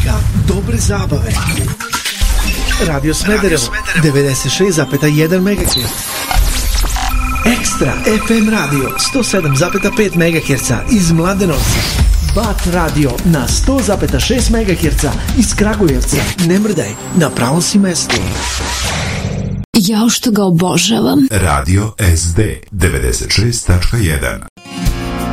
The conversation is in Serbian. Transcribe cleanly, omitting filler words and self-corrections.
muzika, dobre zabave. Radio Smederevo 96,1 MHz. Ekstra FM radio 107,5 MHz iz Mladenovca. Bat radio na 100,6 MHz iz Kragujevca. Ne mrdaj, na pravom si mestu. Ja što ga obožavam. Radio SD 96,1.